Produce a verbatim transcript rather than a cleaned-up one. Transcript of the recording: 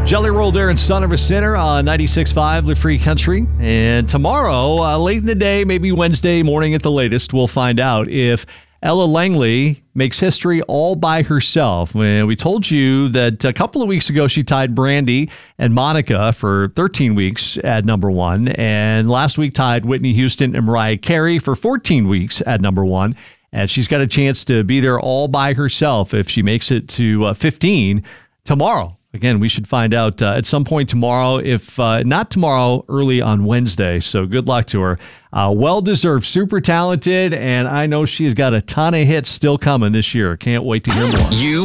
Jelly Roll there and Son of a Sinner on ninety-six point five The Free Country. And tomorrow, uh, late in the day, maybe Wednesday morning at the latest, we'll find out if Ella Langley makes history all by herself. We told you that a couple of weeks ago she tied Brandy and Monica for thirteen weeks at number one. And last week tied Whitney Houston and Mariah Carey for fourteen weeks at number one. And she's got a chance to be there all by herself if she makes it to uh, fifteen tomorrow. Again, we should find out uh, at some point tomorrow, if uh, not tomorrow, early on Wednesday. So good luck to her. Uh, well-deserved, super talented, and I know she has got a ton of hits still coming this year. Can't wait to hear more. You